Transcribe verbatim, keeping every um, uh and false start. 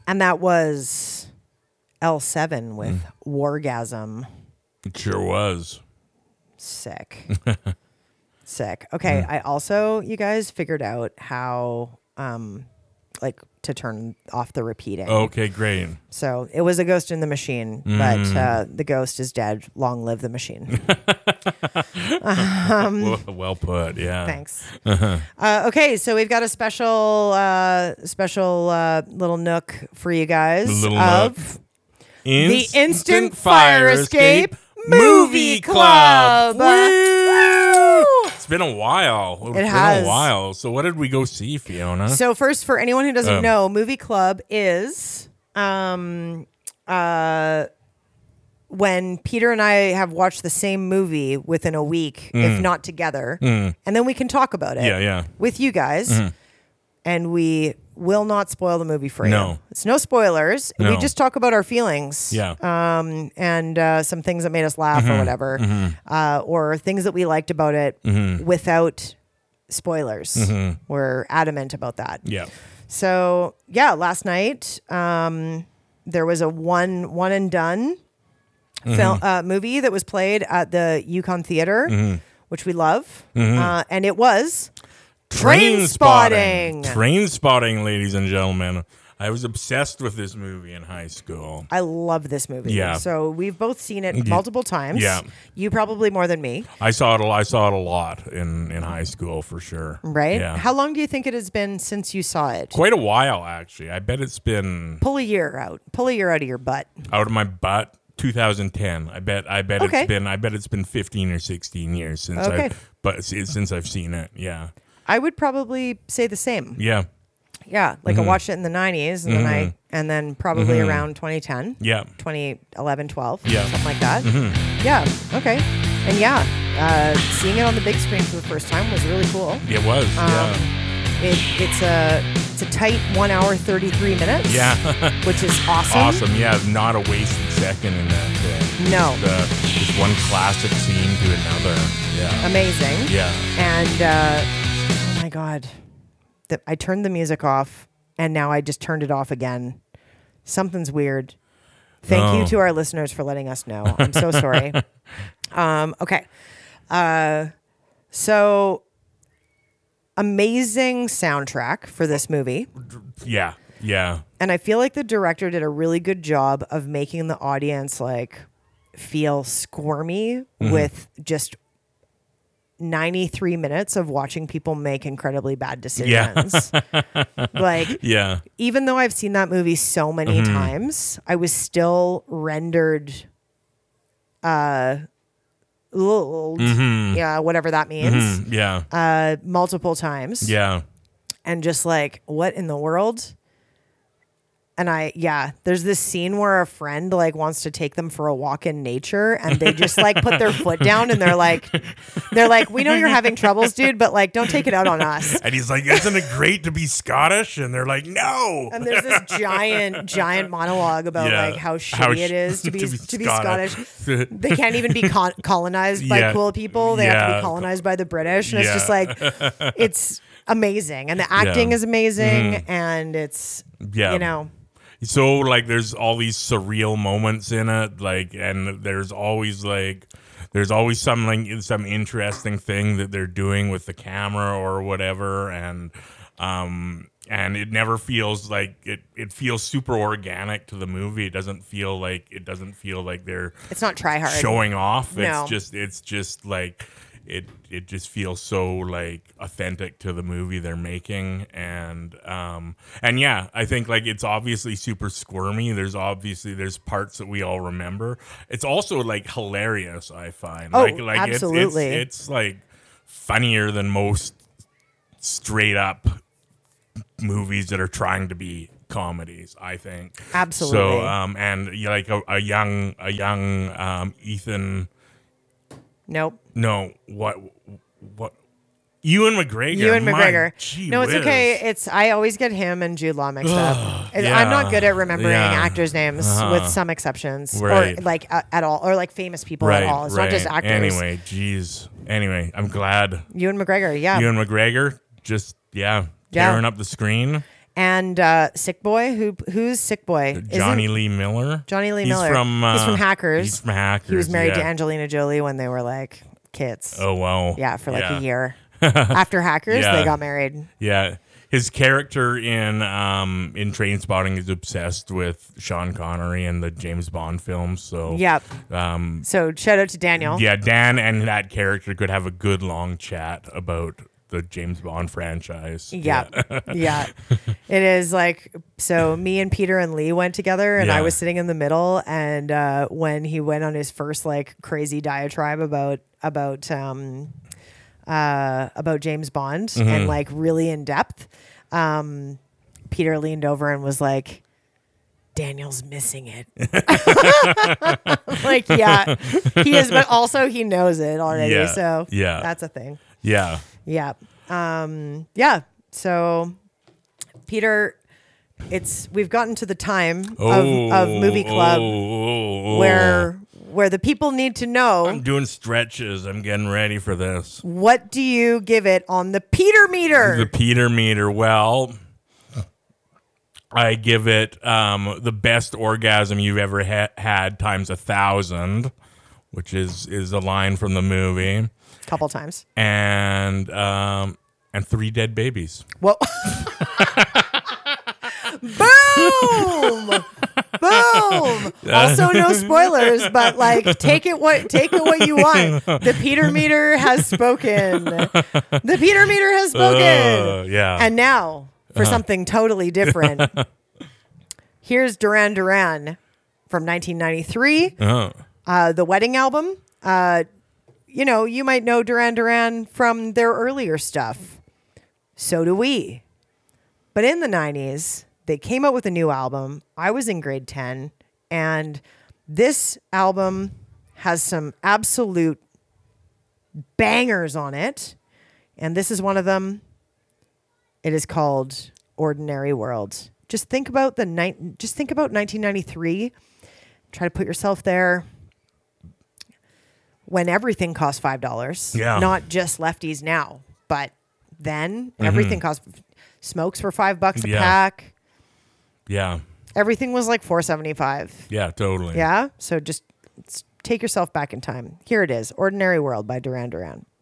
And that was L seven with mm. Wargasm. It sure was. Sick. Sick. Okay. Mm. I also, you guys, figured out how, um, like, to turn off the repeating. Okay, great. So it was a ghost in the machine, mm. but uh, the ghost is dead. Long live the machine. um, well, well put. Yeah. Thanks. Uh-huh. Uh, okay, so we've got a special, uh, special uh, little nook for you guys little of nook. the Instant, Instant Fire Escape, Escape Movie Club. Club. It's been a while. It's it been has. a while. So what did we go see, Fiona? So first, for anyone who doesn't um, know, Movie Club is um, uh, when Peter and I have watched the same movie within a week, mm. if not together, mm. and then we can talk about it yeah, yeah. with you guys, mm. and we will not spoil the movie for no. you. It's no spoilers. No. We just talk about our feelings. Yeah. Um, and uh, some things that made us laugh mm-hmm. or whatever, mm-hmm. uh, or things that we liked about it mm-hmm. without spoilers. Mm-hmm. We're adamant about that. Yeah. So yeah, last night um, there was a one one and done mm-hmm. film uh, movie that was played at the Yukon Theater, mm-hmm. which we love, mm-hmm. uh, and it was Train Spotting. Train Spotting, ladies and gentlemen. I was obsessed with this movie in high school. I love this movie. Yeah. So we've both seen it multiple times. Yeah. You probably more than me. I saw it. A, I saw it a lot in, in high school for sure. Right. Yeah. How long do you think it has been since you saw it? Quite a while, actually. I bet it's been. Pull a year out. Pull a year out of your butt. Out of my butt. two thousand ten. I bet. I bet okay. it's been. I bet it's been fifteen or sixteen years since okay. I. But since I've seen it, yeah. I would probably say the same. Yeah. Yeah, like mm-hmm. I watched it in the nineties, and mm-hmm. then I, and then probably mm-hmm. around twenty ten. Yeah. twenty eleven, twelve. Yeah. Something like that. Mm-hmm. Yeah. Okay. And yeah, uh, seeing it on the big screen for the first time was really cool. It was. Um, yeah. It, it's a it's a tight one hour thirty three minutes. Yeah. Which is awesome. Awesome. Yeah. Not a wasted second in that thing. No. Just, uh, just one classic scene to another. Yeah. Amazing. Yeah. And uh, oh my god, the, I turned the music off, and now I just turned it off again. Something's weird. Thank oh. you to our listeners for letting us know. I'm so sorry. um, okay. Uh, so amazing soundtrack for this movie. Yeah. Yeah. And I feel like the director did a really good job of making the audience like feel squirmy mm-hmm. with just ninety-three minutes of watching people make incredibly bad decisions. Yeah. Like, yeah. even though I've seen that movie so many mm-hmm. times, I was still rendered, uh, old, mm-hmm. yeah, whatever that means. Mm-hmm. Yeah. Uh, multiple times. Yeah. And just like, what in the world? And I, yeah, there's this scene where a friend like wants to take them for a walk in nature, and they just like put their foot down, and they're like, they're like, we know you're having troubles, dude, but like, don't take it out on us. And he's like, isn't it great to be Scottish? And they're like, no. And there's this giant, giant monologue about yeah. like how shitty how sh- it is to be to be, to be Scottish. Scottish. They can't even be con- colonized by yeah. cool people. They yeah. have to be colonized by the British, and yeah. it's just like, it's amazing, and the acting yeah. is amazing, mm. and it's yeah. you know. So like there's all these surreal moments in it, like, and there's always like there's always some like some interesting thing that they're doing with the camera or whatever, and um and it never feels like it it feels super organic to the movie. It doesn't feel like it doesn't feel like they're it's not try hard showing off. No. It's just it's just like it it just feels so like authentic to the movie they're making, and um and yeah, I think like it's obviously super squirmy. There's obviously there's parts that we all remember. It's also like hilarious, I find. Oh, like like absolutely. It's, it's, it's like funnier than most straight up movies that are trying to be comedies, I think. Absolutely. So um and you like a, a young a young um Ethan Nope. No, what, what? Ewan McGregor. Ewan McGregor. My, no, it's whiz. okay. It's I always get him and Jude Law mixed up. Yeah, I'm not good at remembering yeah. actors' names, uh-huh. with some exceptions, right. or like uh, at all, or like famous people right, at all. It's right. not just actors. Anyway, geez. Anyway, I'm glad. Ewan McGregor. Yeah. Ewan McGregor. Just yeah, yeah. tearing up the screen. and uh, Sick Boy. Who who's Sick Boy? Johnny Isn't- Lee Miller. Johnny Lee he's Miller. From, uh, he's from Hackers. He's from Hackers. He was married yeah. to Angelina Jolie when they were like kids. Oh wow. Yeah, for like yeah. a year. After Hackers, Yeah. they got married. Yeah. His character in um in Trainspotting is obsessed with Sean Connery and the James Bond films. So Yep. um So shout out to Daniel. yeah, Dan and that character could have a good long chat about the James Bond franchise. Yeah. Yeah. It is like, so me and Peter and Lee went together and I Yeah. was sitting in the middle. And uh, when he went on his first like crazy diatribe about, about, um, uh, about James Bond Mm-hmm. and like really in depth, um, Peter leaned over and was like, Daniel's missing it. Like, yeah, he is, but also he knows it already. Yeah. So Yeah. that's a thing. Yeah. Yeah. Um, yeah. So, Peter, it's we've gotten to the time Oh, of, of movie club oh, oh, oh. where where the people need to know I'm doing stretches. I'm getting ready for this. what do you give it on the Peter meter? The Peter meter. Well, I give it um, the best orgasm you've ever ha- had times a thousand, which is is a line from the movie, couple times. and um, and three dead babies. Whoa. Boom! Boom! Also, no spoilers, but like, take it what take it what you want. The Peter meter has spoken. The Peter meter has spoken. Uh, yeah. And now for something totally different. Here's Duran Duran from nineteen ninety-three, Uh-huh. uh, the wedding album. Uh, you know, you might know Duran Duran from their earlier stuff. So do we. But in the nineties, they came out with a new album. I was in grade ten, and this album has some absolute bangers on it. And this is one of them. It is called Ordinary World. Just think about the ni- just think about nineteen ninety-three. Try to put yourself there when everything cost five dollars. Yeah. Not just lefties now, but then everything cost smokes were five bucks a Yeah. pack. Yeah. Everything was like four seventy-five. Yeah, totally. Yeah. So just s- take yourself back in time. Here it is, Ordinary World by Duran Duran.